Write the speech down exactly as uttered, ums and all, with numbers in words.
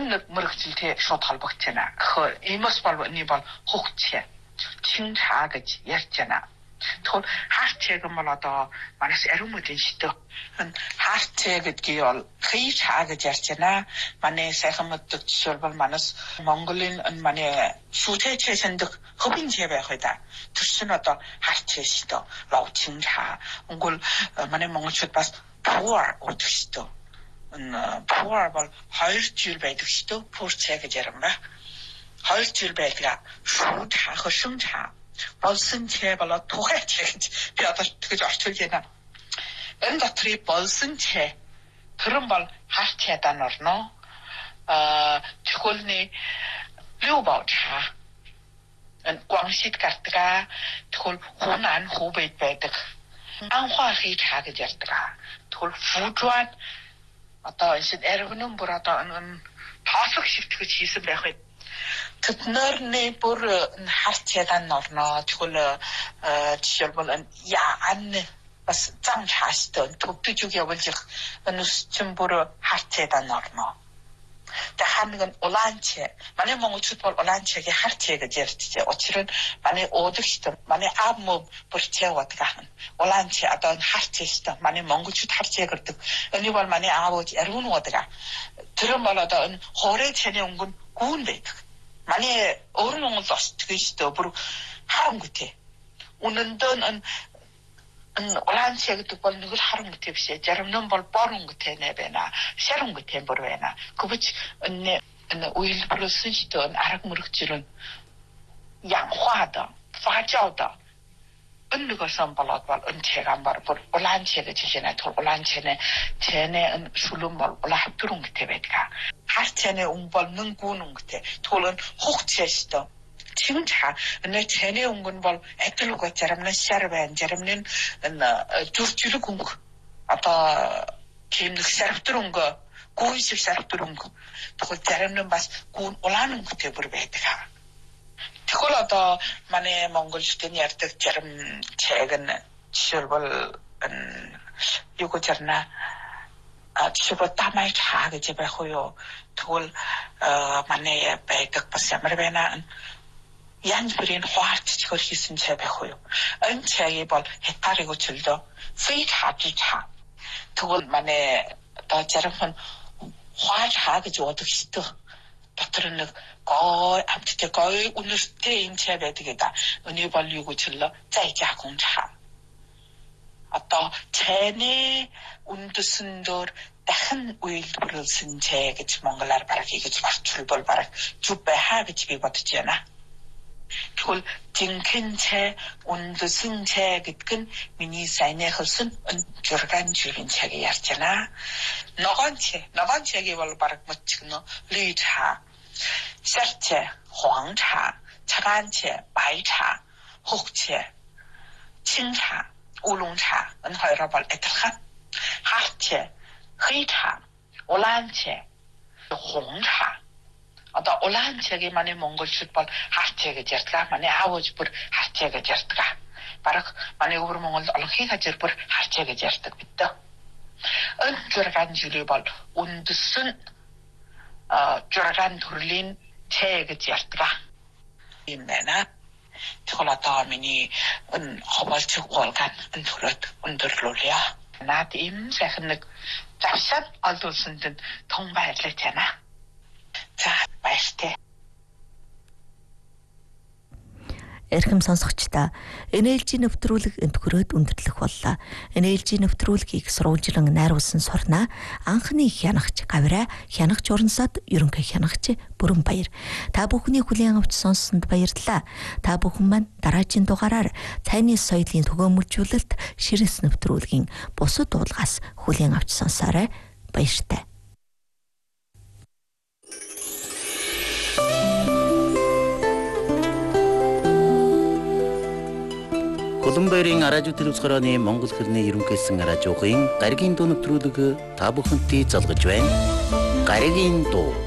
은 머럭질태 쇼탈벅잖아. 그 이모스발니 발 혹체 칭차가지 열잖아. 돈 하트가 말아도 만에서 에루무든 시도 하트가 기올 회차가 졌잖아. 만에 세금도 설벌 만에서 몽골인 만에 수체체선도 허빙 제배하다. 두스나도 하트 시도 라우 칭차 몽골 만에 몽골 출바스 파워 오트시도 은 파워발 하일줄 배득시도 포르체가 저런가 하일줄 배가 수차和生茶 벌슨체 발라 토해체 비아다 그저 아스트리아나 엔다트리 벌슨체 그런 발 하스체다 너너 어 저걸니 류바오차 은 광시트 가스가 돌 호난 호베이 배득 안화히 차게 졌다가 돌 후주안 어떤 신 에르브는 보라다 은 다섯씩 그 지습 내가 특너네 보르 하스체단 너너 저걸 지열벌은 야안 bas zang chaston to pichu ge wajik anus chimburu harteda normo ta hangan olanche mane mongo chutpol olanche ge harche ge jertje ochirun mane odiksto mane abmo burche watgan olanche adon harche sto mane mongo chut harche gerdik anywal mane awoji erun watga 들은 말하다 호래 체내 온건 구운데 만에 어른은 어떻게 있어 버로 하는 것에 오는 돈은 올란세도 벌는 걸 하는 것에 없이 저름은 벌 빠른 것에 내배나 새로운 것에 버려나 그것이 언니 오일 플러스 시던 아락 무럭질은 양화다 파자다 어느 것은 발라발 은체가 말 올란체가 지시나 돌 올란체네 제네 술lum말 올라합두는 것에 배가 하체네 웅벌 능구는 것에 돌은 혹체시도 지금 자 근데 제네 웅건 벌 애들로가 저람는 샤르벤 저람는 주르주르 공부 아빠 김득 샤르들은 거 고이식 샤르들은 거 또 저람는 바스 고 올라는 것에 버베가 그걸로도 만에 몽골 시대니 아르득 저름 최근 치열벌 이거 저나 아 치열벌 따마이 차게 집에 호요 그걸 어 만에 배득 버스야머베나 양브린 화트 치거리 쓴 집에 호요 은체에 벌 헷갈리고 줄도非常之差 그걸 만에 더 저름은 화차게 줘도 시도 박터는 거의 아무튼 거의 오늘 때인 제배 되겠다. 은유 벌리고 질러 자이자 공차. 어떤 제네 운드슨도 한 우일도를 쓴 제게 지mongallar 바라기 이게 좀 출벌 바라 주배 하게 집에 받지잖아. 그걸 징켄체 운드슨 제게 근 미니 사이네 허슨 저간 줄인 책이 였잖아. 너간체 너간체게 벌 바라 멋지노 리차 香茶、黄茶、茶茶、白茶、红茶、清茶、乌龙茶，恩还有把一点哈，黑茶、黑茶、乌兰茶、红茶，啊，到乌兰茶个嘛呢，蒙古出把黑茶个吃个，嘛呢，阿沃就不黑茶个吃个，把那嘛呢，我们蒙古阿拉黑个吃不黑茶个吃个不得，恩就是干就了把温度顺。 저간 돌린 체가 지었더라. 임내나 저거라 다음이니 은 허벌측 월간 은 돌을 운들로리야. 나도 임세는 잡샷 얼돌순든 통발랬잖아. 자, 맛있대. Эрхэм сонсогчдаа эн эл жи нэвтрүүлэг энтгөрөөд өндөрлөх боллоо. эн эл жи нэвтрүүлгийг сурвалжлан найруулсан сурнаа анхны хянагч Гавраа, хянагч Урансад ерөнхий хянагч Бүрэн Баяр. Та бүхний хүлээн авч сонссонд баярлалаа. Та бүхэн маань дараагийн дугаараар цайны соёлын төгөөмөлжүүлэлт ширэс нэвтрүүлгийн бусад дуулгаас хүлээн авч сонсоорой. Баяртай. Улаанбаярын радио телевизхороны Монгол хэлний ерөнхийсэн радиогийн гаригийн дуу нэвтрүүлэг та бүхэнтэй залгаж байна. Гаригийн дуу